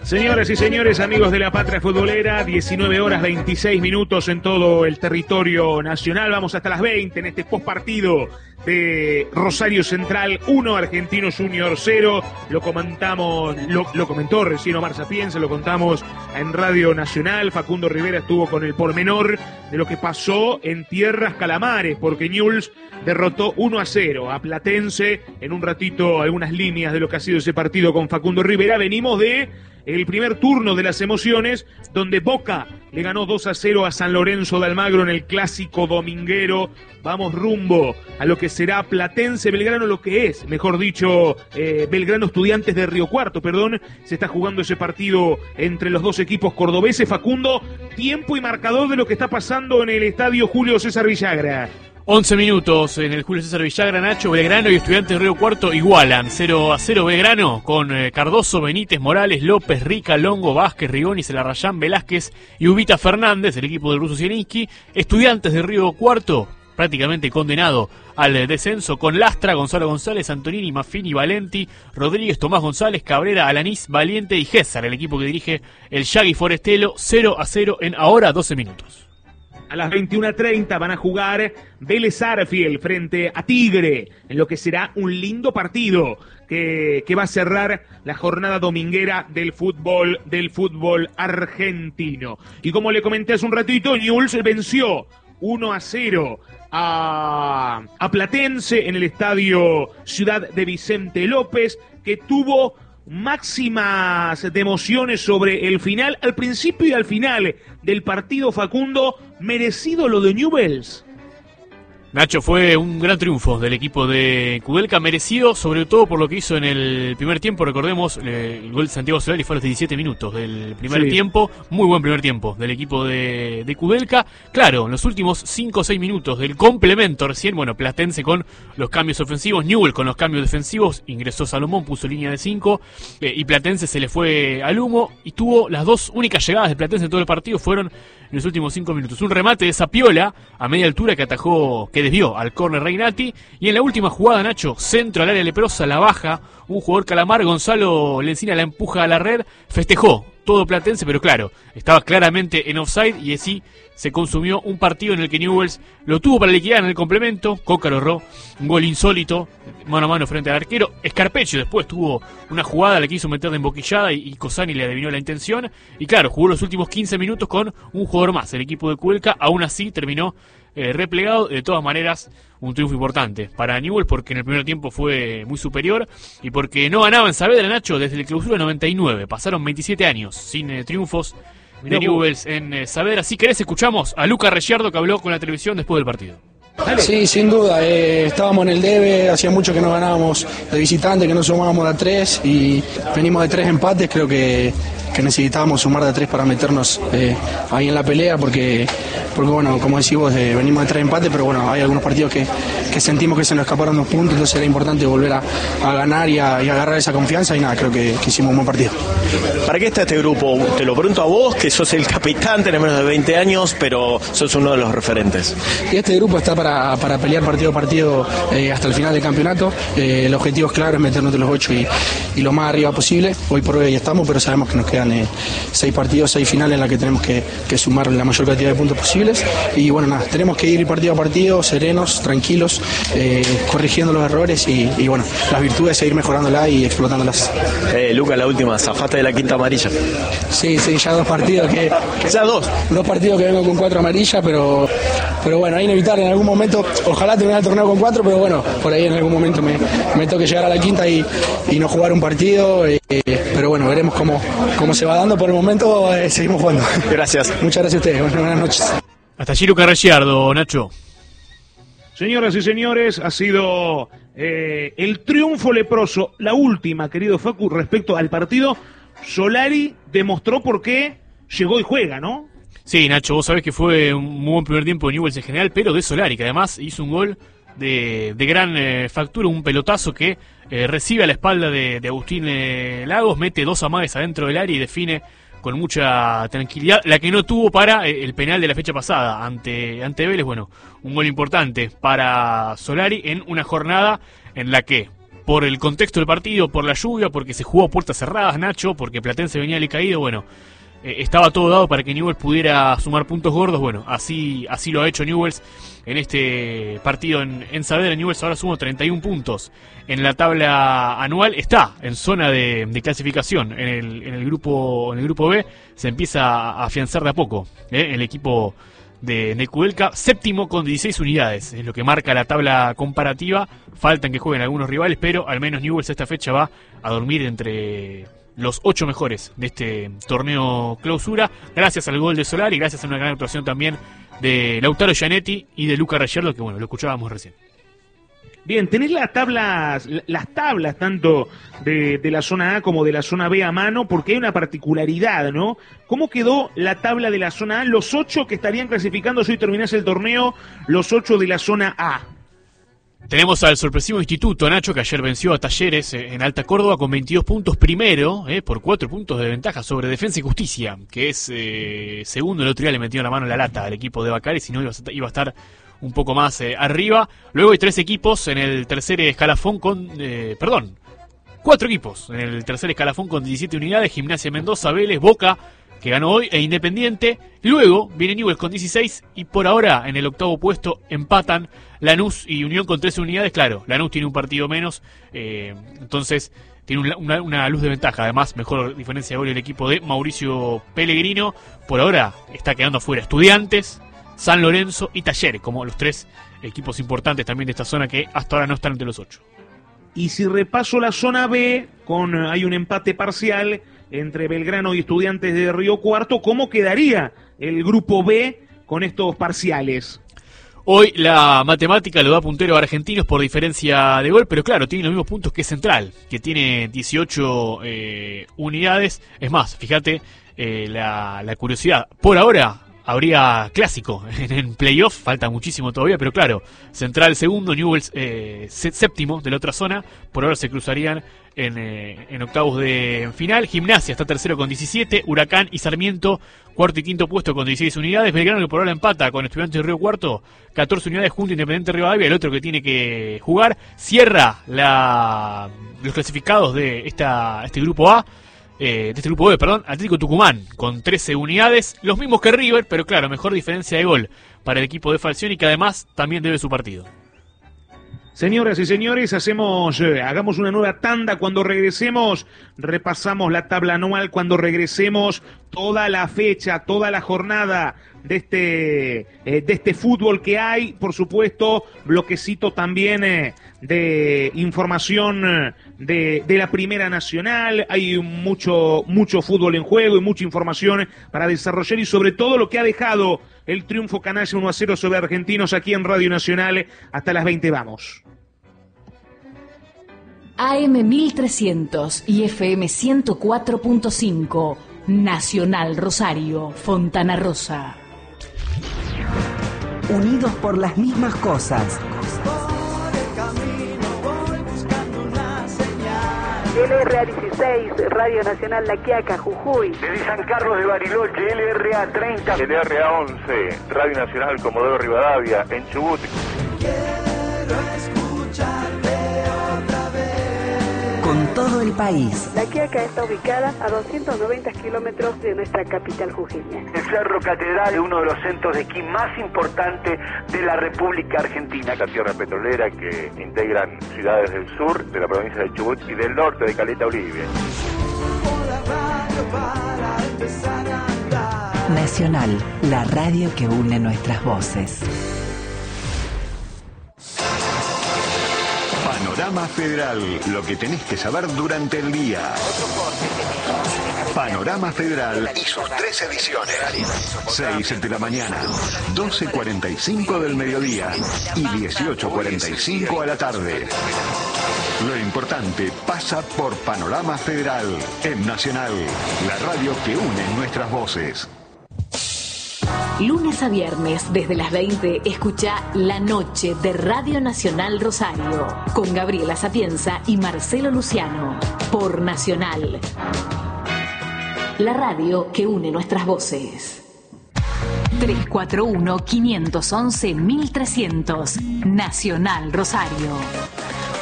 Señoras y señores, amigos de la Patria Futbolera, 19 horas 26 minutos en todo el territorio nacional. Vamos hasta las 20 en este postpartido de Rosario Central 1, Argentinos Junior 0. Lo comentó recién Omar Sapienza, lo contamos en Radio Nacional. Facundo Rivera estuvo con el pormenor de lo que pasó en Tierras Calamares, porque Newell's derrotó 1-0 a Platense. En un ratito algunas líneas de lo que ha sido ese partido con Facundo Rivera. Venimos de el primer turno de las emociones, donde Boca le ganó 2-0 a San Lorenzo de Almagro en el clásico dominguero. Vamos rumbo a lo que será Platense Belgrano, lo que es, mejor dicho, Belgrano Estudiantes de Río Cuarto, perdón. Se está jugando ese partido entre los dos equipos cordobeses. Facundo, tiempo y marcador de lo que está pasando en el estadio Julio César Villagra. 11 minutos en el Julio César Villagra, Nacho. Belgrano y Estudiantes de Río Cuarto igualan 0-0 Belgrano con Cardoso, Benítez, Morales, López, Rica, Longo, Vázquez, Rigoni, Celarrayán, Velázquez y Ubita Fernández, el equipo del ruso Zielinski. Estudiantes de Río Cuarto prácticamente condenado al descenso con Lastra, Gonzalo González, Antonini, Maffini, Valenti, Rodríguez, Tomás González, Cabrera, Alanís, Valiente y Gésar, el equipo que dirige el Yagui Forestelo. 0-0 en ahora 12 minutos. A las 21:30 van a jugar Vélez Arfiel frente a Tigre, en lo que será un lindo partido que va a cerrar la jornada dominguera del fútbol argentino. Y como le comenté hace un ratito, Newell's venció 1-0 a Platense en el estadio Ciudad de Vicente López, que tuvo máximas de emociones sobre el final, al principio y al final del partido. Facundo, merecido lo de Newell's. Nacho, fue un gran triunfo del equipo de Kudelka, merecido sobre todo por lo que hizo en el primer tiempo. Recordemos, el gol de Santiago Solari fue a los 17 minutos del primer tiempo. Muy buen primer tiempo del equipo de Kudelka. Claro, en los últimos 5 o 6 minutos del complemento recién, bueno, Platense con los cambios ofensivos, Newell's con los cambios defensivos, ingresó Salomón, puso línea de 5 y Platense se le fue al humo y tuvo las dos únicas llegadas de Platense en todo el partido fueron en los últimos 5 minutos. Un remate de Sapiola a media altura que atajó, que desvió al córner Reinati, y en la última jugada, Nacho, centro al área leprosa, la baja un jugador Calamar, Gonzalo Lencina la empuja a la red, festejó todo Platense, pero claro, estaba claramente en offside y así se consumió un partido en el que Newell's lo tuvo para liquidar en el complemento. Cócaro erró un gol insólito, mano a mano frente al arquero. Escarpecho después tuvo una jugada, la quiso meter de emboquillada y Cosani le adivinó la intención. Y claro, jugó los últimos 15 minutos con un jugador más. El equipo de Kudelka aún así terminó replegado. De todas maneras, un triunfo importante para Newell's porque en el primer tiempo fue muy superior y porque no ganaba en Saavedra, Nacho, desde el clausura 99. Pasaron 27 años sin triunfos de Newell's en Saavedra. Si querés, escuchamos a Luca Reggiardo, que habló con la televisión después del partido. Sí, sin duda, estábamos en el debe, hacía mucho que no ganábamos de visitante, que no sumábamos a 3 y venimos de 3 empates. Creo que necesitábamos sumar de 3 para meternos ahí en la pelea porque bueno, como decís vos, venimos de 3 empates, pero bueno, hay algunos partidos que sentimos que se nos escaparon 2 puntos, entonces era importante volver a ganar y a agarrar esa confianza y nada, creo que hicimos un buen partido. ¿Para qué está este grupo? Te lo pregunto a vos, que sos el capitán, tenés menos de 20 años, pero sos uno de los referentes. Y este grupo está para pelear partido a partido hasta el final del campeonato. El objetivo es claro, es meternos de los 8 y lo más arriba posible. Hoy por hoy ahí estamos, pero sabemos que nos quedan 6 partidos, 6 finales en las que tenemos que sumar la mayor cantidad de puntos posibles. Y bueno, nada, tenemos que ir partido a partido, serenos, tranquilos, corrigiendo los errores y bueno, las virtudes, seguir mejorándolas y explotándolas. Luca, la última, zafaste de la quinta amarilla. Sí, ya 2 partidos que ya 2 partidos que vengo con 4 amarillas, pero bueno, es inevitable en algún momento. Ojalá terminar el torneo con 4, pero bueno, por ahí en algún momento me toque llegar a la quinta y no jugar un partido, pero bueno, veremos cómo se va dando. Por el momento seguimos jugando. Gracias. Muchas gracias a ustedes, buenas noches. Hasta allí Luca Reggiardo, Nacho. Señoras y señores, ha sido el triunfo leproso, la última, querido Facu, respecto al partido. Solari demostró por qué llegó y juega, ¿no? Sí, Nacho, vos sabés que fue un muy buen primer tiempo de Newell's en general, pero de Solari, que además hizo un gol de gran factura, un pelotazo que recibe a la espalda de Agustín Lagos, mete 2 amagues adentro del área y define con mucha tranquilidad, la que no tuvo para el penal de la fecha pasada ante Vélez. Bueno, un gol importante para Solari en una jornada en la que por el contexto del partido, por la lluvia, porque se jugó a puertas cerradas, Nacho, porque Platense venía alicaído, bueno, estaba todo dado para que Newell's pudiera sumar puntos gordos. Bueno, así lo ha hecho Newell's en este partido en Saavedra. Newell's ahora suma 31 puntos en la tabla anual, está en zona de clasificación en el grupo B. Se empieza a afianzar de a poco el equipo de Kudelka, séptimo con 16 unidades, es lo que marca la tabla comparativa. Faltan que jueguen algunos rivales, pero al menos Newell's esta fecha va a dormir entre los 8 mejores de este torneo clausura, gracias al gol de Solari y gracias a una gran actuación también de Lautaro Gianetti y de Luca Rayerdo, que bueno, lo escuchábamos recién. Bien, tenés las tablas tanto de la zona A como de la zona B a mano, porque hay una particularidad, ¿no? ¿Cómo quedó la tabla de la zona A? Los 8 que estarían clasificando si hoy terminase el torneo, los 8 de la zona A. Tenemos al sorpresivo Instituto, Nacho, que ayer venció a Talleres en Alta Córdoba con 22 puntos primero, por 4 puntos de ventaja sobre Defensa y Justicia, que es segundo. El otro día le metió la mano en la lata al equipo de Bacari, si no iba a estar un poco más arriba. Luego hay 3 equipos en el tercer escalafón con... 4 equipos en el tercer escalafón con 17 unidades. Gimnasia Mendoza, Vélez, Boca, que ganó hoy, e Independiente. Luego viene Newell's con 16 y por ahora en el octavo puesto empatan Lanús y Unión con 13 unidades. Claro, Lanús tiene un partido menos, entonces tiene una luz de ventaja. Además, mejor diferencia de gol el equipo de Mauricio Pellegrino. Por ahora está quedando fuera Estudiantes, San Lorenzo y Talleres, como los 3 equipos importantes también de esta zona que hasta ahora no están entre los 8. Y si repaso la zona B, hay un empate parcial entre Belgrano y Estudiantes de Río Cuarto, ¿cómo quedaría el grupo B con estos parciales? Hoy la matemática lo da puntero a Argentinos por diferencia de gol, pero claro, tiene los mismos puntos que Central, que tiene 18 unidades. Es más, fíjate la curiosidad. Por ahora habría clásico en playoff, falta muchísimo todavía, pero claro, Central segundo, Newell's séptimo de la otra zona. Por ahora se cruzarían en octavos de final. Gimnasia está tercero con 17, Huracán y Sarmiento cuarto y quinto puesto con 16 unidades. Belgrano, que por ahora empata con Estudiantes de Río Cuarto, 14 unidades, junto a Independiente Rivadavia, el otro que tiene que jugar. Cierra los clasificados de este grupo A, de este grupo B, Atlético Tucumán con 13 unidades, los mismos que River, pero claro, mejor diferencia de gol para el equipo de Falcioni, que además también debe su partido. Señoras y señores, hagamos una nueva tanda. Cuando regresemos, repasamos la tabla anual. Cuando regresemos, toda la fecha, toda la jornada de este fútbol que hay. Por supuesto, bloquecito también de información de la Primera Nacional. Hay mucho fútbol en juego y mucha información para desarrollar, y sobre todo lo que ha dejado el triunfo canalla 1-0 sobre Argentinos aquí en Radio Nacional. Hasta las 20 vamos. AM 1300 y FM 104.5, Nacional Rosario, Fontana Rosa. Unidos por las mismas cosas. LRA 16, Radio Nacional La Quiaca, Jujuy. Desde San Carlos de Bariloche, LRA 30. LRA 11, Radio Nacional Comodoro Rivadavia, en Chubut. Quiero escucharte otra vez. Con todo el país. La Quiaca está ubicada a 290 kilómetros de nuestra capital jujeña. El Cerro Catedral es uno de los centros de esquí más importantes de la República Argentina. La tierra petrolera que integran ciudades del sur, de la provincia de Chubut, y del norte de Caleta Olivia. Nacional, la radio que une nuestras voces. Panorama Federal, lo que tenés que saber durante el día. Panorama Federal y sus 3 ediciones. 6 de la mañana, 12:45 del mediodía y 18:45 a la tarde. Lo importante pasa por Panorama Federal en Nacional, la radio que une nuestras voces. Lunes a viernes, desde las 20, escucha La Noche de Radio Nacional Rosario, con Gabriela Sapienza y Marcelo Luciano, por Nacional, la radio que une nuestras voces. 341-511-1300, Nacional Rosario.